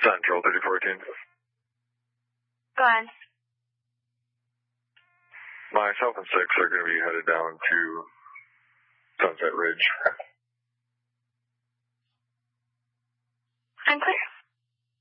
Central 3014. Go on. Myself and 6 are going to be headed down to Sunset Ridge.